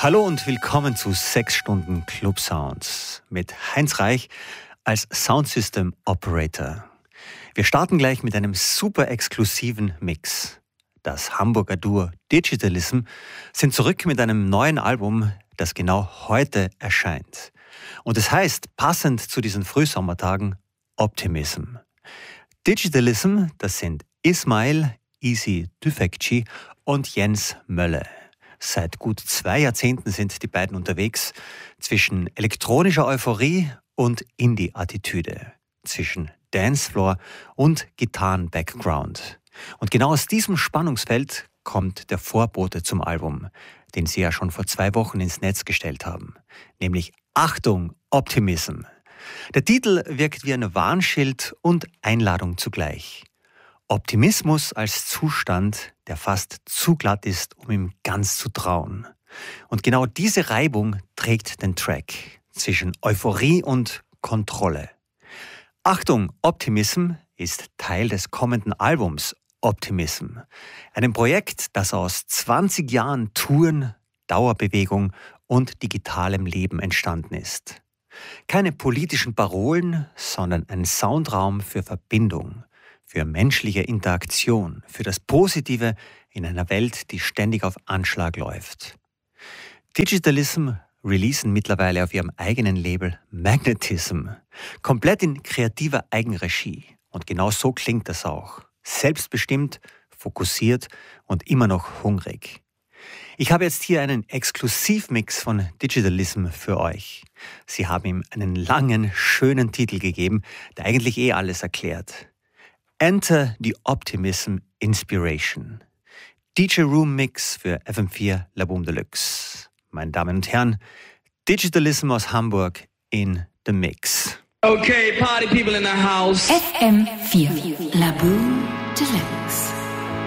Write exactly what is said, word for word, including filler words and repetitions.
Hallo und willkommen zu sechs Stunden Club Sounds mit Heinz Reich als Soundsystem Operator. Wir starten gleich mit einem super exklusiven Mix. Das Hamburger Duo Digitalism sind zurück mit einem neuen Album, das genau heute erscheint. Und es heißt, passend zu diesen Frühsommertagen, Optimism. Digitalism, das sind Ismail, Easy Tüfekci und Jens Mölle. Seit gut zwei Jahrzehnten sind die beiden unterwegs zwischen elektronischer Euphorie und Indie-Attitüde, zwischen Dancefloor und Gitarren-Background. Und genau aus diesem Spannungsfeld kommt der Vorbote zum Album, den sie ja schon vor zwei Wochen ins Netz gestellt haben, nämlich Achtung, Optimism. Der Titel wirkt wie ein Warnschild und Einladung zugleich. Optimismus als Zustand, der fast zu glatt ist, um ihm ganz zu trauen. Und genau diese Reibung trägt den Track zwischen Euphorie und Kontrolle. Achtung, Optimism ist Teil des kommenden Albums Optimism, einem Projekt, das aus zwanzig Jahren Touren, Dauerbewegung und digitalem Leben entstanden ist. Keine politischen Parolen, sondern ein Soundraum für Verbindung, für menschliche Interaktion, für das Positive in einer Welt, die ständig auf Anschlag läuft. Digitalism releasen mittlerweile auf ihrem eigenen Label Magnetism, komplett in kreativer Eigenregie. Und genau so klingt das auch. Selbstbestimmt, fokussiert und immer noch hungrig. Ich habe jetzt hier einen Exklusivmix von Digitalism für euch. Sie haben ihm einen langen, schönen Titel gegeben, der eigentlich eh alles erklärt. Enter the Optimism Inspiration. D J Room Mix für F M vier La Boom Deluxe. Meine Damen und Herren, Digitalism aus Hamburg in the Mix. Okay, party people in the house. F M vier La Boom Deluxe.